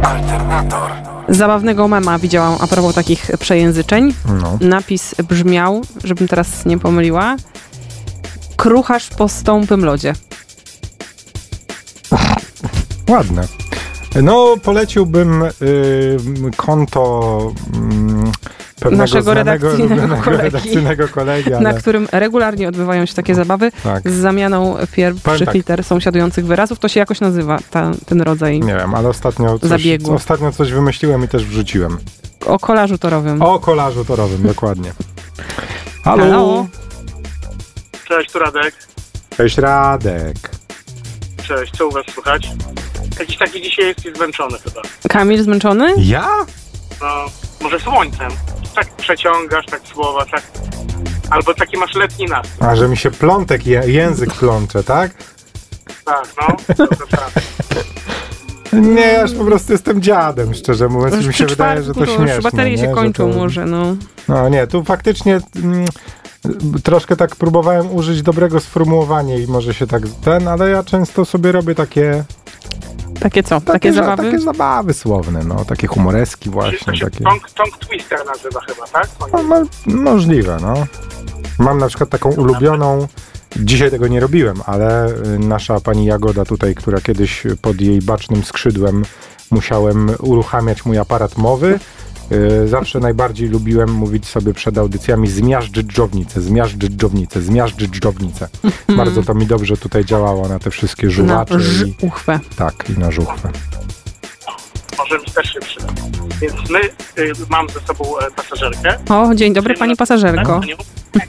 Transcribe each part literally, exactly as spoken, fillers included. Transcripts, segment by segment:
Alternator. Zabawnego mema widziałam a propos takich przejęzyczeń. No. Napis brzmiał, żebym teraz nie pomyliła, krucharz po stąpym lodzie. Ładne. No, poleciłbym y, konto y, pewnego Naszego znanego, redakcyjnego kolegi, redakcyjnego kolegi, ale... na którym regularnie odbywają się takie zabawy Tak. z zamianą pierwszych tak. liter sąsiadujących wyrazów. To się jakoś nazywa, ta, ten rodzaj Nie wiem, ale ostatnio coś, zabiegu. ostatnio coś wymyśliłem i też wrzuciłem. O kolarzu torowym. O kolarzu torowym, dokładnie. Halo. Halo. Cześć, tu Radek. Cześć, Radek. Cześć, co u was słychać? Jakiś taki dzisiaj jesteś zmęczony chyba. Kamil zmęczony? Ja? No, może słońcem. Tak przeciągasz, tak słowa, tak... Albo taki masz letni nastrój. A, że mi się plątek, je, język plącze, tak? Tak, no. To, to, tak. Nie, ja już po prostu jestem dziadem, szczerze mówiąc. Już Mi przy się wydaje, że to czwartku śmieszne. już baterie się nie? kończą Że to... może, no. No nie, tu faktycznie mm, troszkę tak próbowałem użyć dobrego sformułowania i może się tak ten, ale ja często sobie robię takie... Takie co? Takie, Takie, zabawy? Takie zabawy słowne, no. Takie humoreski Czyli właśnie. to się Takie... tongue, tongue twister nazywa chyba, tak? No, mo- możliwe, no. Mam na przykład taką ulubioną, dzisiaj tego nie robiłem, ale y, nasza pani Jagoda tutaj, która kiedyś pod jej bacznym skrzydłem musiałem uruchamiać mój aparat mowy, y, zawsze najbardziej lubiłem mówić sobie przed audycjami zmiażdżyć dżdżownicę, zmiażdżyć dżdżownicę, zmiażdżyć dżdżownicę. Bardzo to mi dobrze tutaj działało na te wszystkie Na żuwacze. i, żuchwę. tak, i na żuchwę. Może mi też się przyda. Więc my, y, mam ze sobą e, pasażerkę. O, dzień dobry pani pasażerko. Aniu,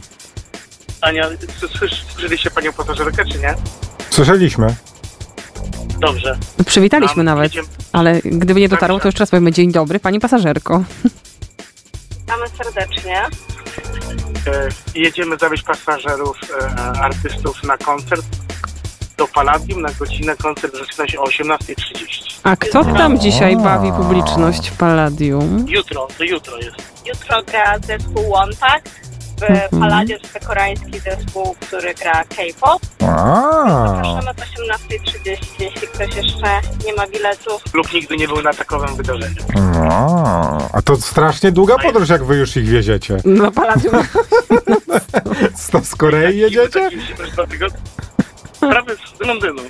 Ania, słysz- słyszeliście panią pasażerkę, czy nie? Słyszeliśmy? Dobrze. Przywitaliśmy Tam nawet, jedziemy- ale gdyby nie dotarło, to jeszcze raz powiemy dzień dobry pani pasażerko. Witamy serdecznie. E, jedziemy zawieźć pasażerów, e, artystów na koncert do Palladium. Na godzinę koncert zaczyna się o osiemnasta trzydzieści. A kto tam dzisiaj bawi publiczność w Palladium? Jutro, to jutro jest. Jutro gra zespół Łątak. W Mhm. Palladium jest to koreański zespół, który gra K-pop. A. Zapraszamy o osiemnasta trzydzieści, jeśli ktoś jeszcze nie ma biletów. Lub nigdy nie był na takowym wydarzeniu. A, a to strasznie długa podróż, jak wy już ich wieziecie. No Palladium. To z Korei jedziecie? Dlatego prawie z Londynu.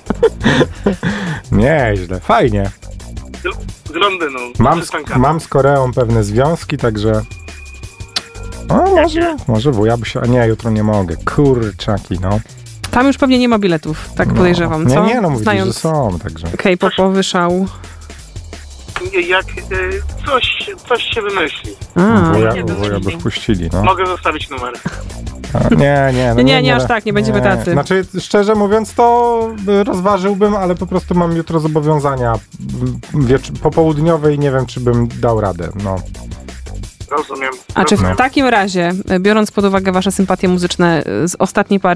Nieźle, fajnie. Z Londynu. Mam z, Przystankami. mam z Koreą pewne związki, także... O, może, może wuja by się... A nie, jutro nie mogę. Kurczaki, no. Tam już pewnie nie ma biletów, tak no. podejrzewam, co? Nie, nie, no mówię, że Znając są, także... K-popowy szał. Jak y, coś, coś się wymyśli. A. Wuja, nie wuja by wpuścili, no. Mogę zostawić numer. A, nie, nie, no Nie, nie, nie aż tak, nie będziemy tacy. Znaczy, szczerze mówiąc, to rozważyłbym, ale po prostu mam jutro zobowiązania wiecz- popołudniowe i nie wiem, czy bym dał radę, no. Rozumiem. A czy w Rozumiem. takim razie, biorąc pod uwagę wasze sympatie muzyczne z ostatniej pary